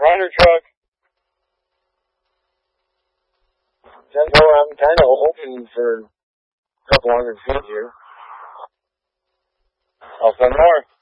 Ryder truck. So I'm kind of hoping for a couple 100 feet here. I'll send more.